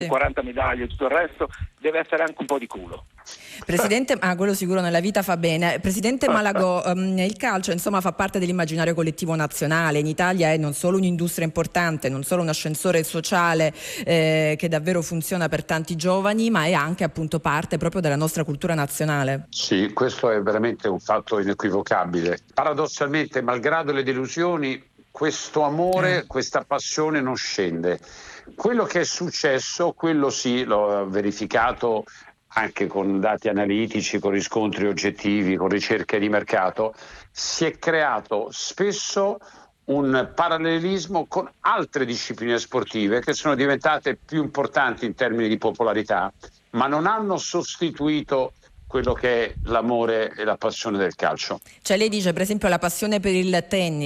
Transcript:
40 medaglie e tutto il resto, deve essere anche un po' di culo. Presidente, quello sicuro nella vita fa bene. Presidente Malagò, il calcio insomma fa parte dell'immaginario collettivo nazionale. In Italia è non solo un'industria importante, non solo un ascensore sociale che davvero funziona per tanti giovani, ma è anche appunto parte proprio della nostra cultura nazionale. Sì, questo è veramente un fatto inequivocabile. Paradossalmente, malgrado le delusioni, questo amore, questa passione non scende. Quello che è successo, quello sì, l'ho verificato anche con dati analitici, con riscontri oggettivi, con ricerche di mercato, si è creato spesso un parallelismo con altre discipline sportive che sono diventate più importanti in termini di popolarità, ma non hanno sostituito quello che è l'amore e la passione del calcio. Cioè lei dice per esempio la passione per il tennis